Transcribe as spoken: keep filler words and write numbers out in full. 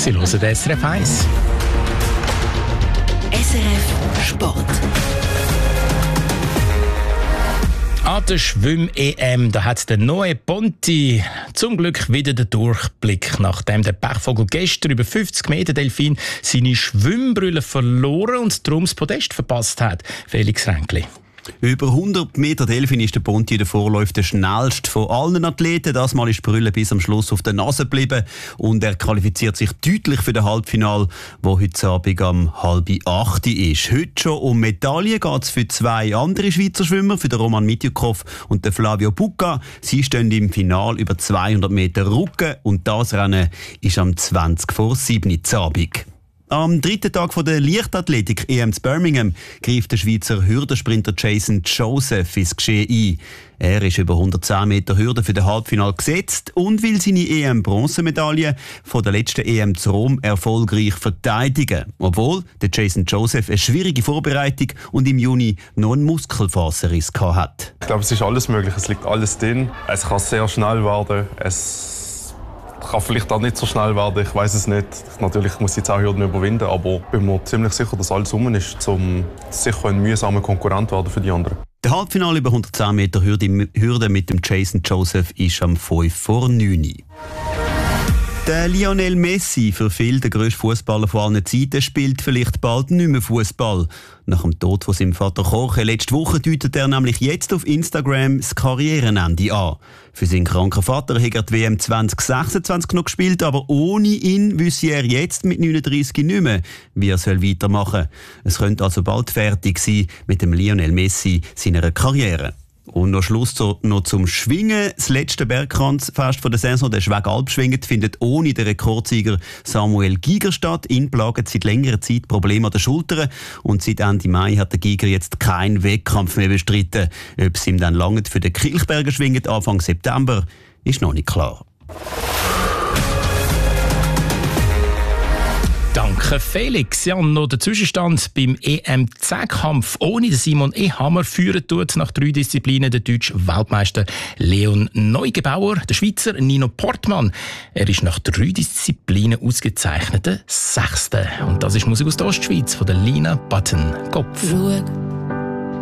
Sie hören den S R F eins. S R F Sport. An der Schwimm-E M da hat der Noe Ponti zum Glück wieder den Durchblick, nachdem der Pechvogel gestern über fünfzig Meter Delfin seine Schwimmbrille verloren und darum das Podest verpasst hat. Felix Ränkli. Über hundert Meter Delfin ist der Ponti in der Vorläufe der schnellste von allen Athleten. Das Mal ist die Brille bis am Schluss auf der Nase geblieben und er qualifiziert sich deutlich für das Halbfinale, wo heute Abend um halb acht ist. Heute schon um Medaillen geht es für zwei andere Schweizer Schwimmer, für den Roman Mitjukow und den Flavio Bucca. Sie stehen im Finale über zweihundert Meter Rücken und das Rennen ist am zwanzig vor sieben Uhr Abend. Am dritten Tag der Leichtathletik-E M zu Birmingham greift der Schweizer Hürdensprinter Jason Joseph ins Geschehen ein. Er ist über hundertzehn Meter Hürde für das Halbfinale gesetzt und will seine E M-Bronzemedaille von der letzten E M zu Rom erfolgreich verteidigen. Obwohl der Jason Joseph eine schwierige Vorbereitung und im Juni noch einen Muskelfaserriss hat. Ich glaube, es ist alles möglich, es liegt alles drin. Es kann sehr schnell werden, es kann vielleicht auch nicht so schnell werden, ich weiß es nicht. Natürlich muss ich jetzt auch Hürden überwinden, aber ich bin mir ziemlich sicher, dass alles rum ist, um sicher ein mühsamer Konkurrent werden für die anderen. Der Halbfinale über hundertzehn Meter Hürde, Hürde mit dem Jason Joseph ist am fünf vor neun. Der Lionel Messi, für viele der grösste Fußballer von allen Zeiten, spielt vielleicht bald nicht mehr Fußball. Nach dem Tod von seinem Vater Jorge letzte Woche deutet er nämlich jetzt auf Instagram das Karrierenende an. Für seinen kranken Vater hat er die W M zwanzig sechsundzwanzig noch gespielt, aber ohne ihn wüsste er jetzt mit neununddreißig nicht mehr, wie er weitermachen soll. Es könnte also bald fertig sein mit dem Lionel Messi seiner Karriere. Und noch Schluss zu, noch zum Schwingen. Das letzte Bergkranzfest der Saison, der Schwägalpschwingen, findet ohne den Rekordsieger Samuel Giger statt. Ihn plagen seit längerer Zeit Probleme an den Schultern. Und seit Ende Mai hat der Giger jetzt keinen Wettkampf mehr bestritten. Ob es ihm dann langt für den Kilchberger schwingt Anfang September, ist noch nicht klar. Danke Felix. Ja, und noch der Zwischenstand beim E M-Zehnkampf. Ohne Simon Ehammer führen tut nach drei Disziplinen der deutsche Weltmeister Leon Neugebauer. Der Schweizer Nino Portmann. Er ist nach drei Disziplinen ausgezeichneter Sechster. Und das ist Musik aus der Ostschweiz von der Lina Button-Kopf. Schau